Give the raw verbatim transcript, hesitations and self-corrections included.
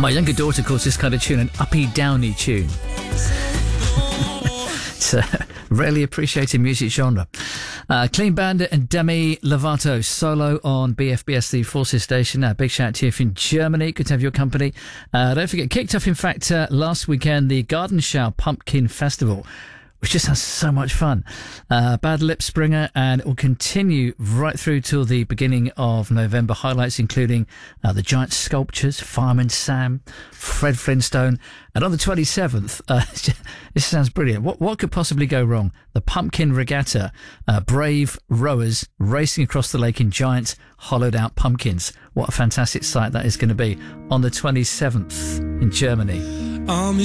My younger daughter calls this kind of tune an uppy-downy tune. It's a rarely appreciated music genre. Uh, Clean Bandit and Demi Lovato solo on B F B S, the Forces station. Uh, big shout out to you from Germany. Good to have your company. Uh, don't forget, kicked off, in fact, uh, last weekend, the Gartenschau Pumpkin Festival, which just has so much fun. Uh, Bad Lip Springer, and it will continue right through till the beginning of November. Highlights including uh, the Giant Sculptures, Fireman Sam, Fred Flintstone, and on the twenty-seventh, uh, this sounds brilliant. What what could possibly go wrong? The Pumpkin Regatta, uh, brave rowers racing across the lake in giant hollowed out pumpkins. What a fantastic sight that is going to be on the twenty-seventh in Germany. Army